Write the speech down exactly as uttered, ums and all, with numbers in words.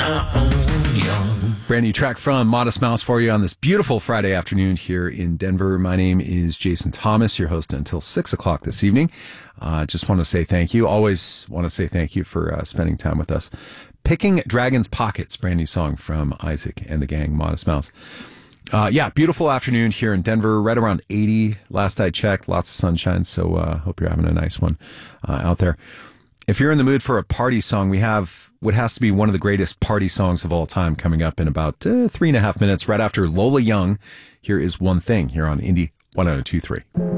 our own young. Brand new track from Modest Mouse for you on this beautiful Friday afternoon here in Denver. My name is Jason Thomas, your host until six o'clock this evening. Uh, just want to say thank you. Always want to say thank you for uh, spending time with us. Picking Dragon's Pockets, brand new song from Isaac and the gang, Modest Mouse. Uh, yeah, beautiful afternoon here in Denver, right around eighty. Last I checked, lots of sunshine, so uh, hope you're having a nice one uh, out there. If you're in the mood for a party song, we have what has to be one of the greatest party songs of all time coming up in about uh, three and a half minutes, right after Lola Young. Here is One Thing here on Indie one oh two point three.